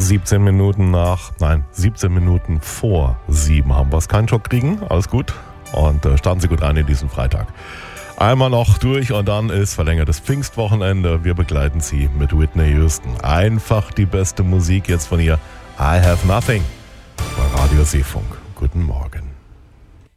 17 Minuten vor 7 haben wir es. Keinen Schock kriegen, alles gut. Und starten Sie gut rein in diesen Freitag. Einmal noch durch und dann ist verlängertes Pfingstwochenende. Wir begleiten Sie mit Whitney Houston. Einfach die beste Musik jetzt von ihr. I Have Nothing bei Radio Seefunk. Guten Morgen.